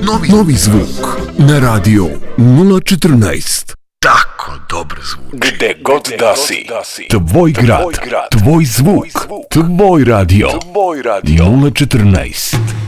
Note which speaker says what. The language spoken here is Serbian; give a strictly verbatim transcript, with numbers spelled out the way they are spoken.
Speaker 1: Novi, novi zvuk na radio nula četrnaest.
Speaker 2: Tako dobro zvuči.
Speaker 3: Gde god da si.
Speaker 1: Tvoj grad, tvoj zvuk, tvoj radio nula četrnaest.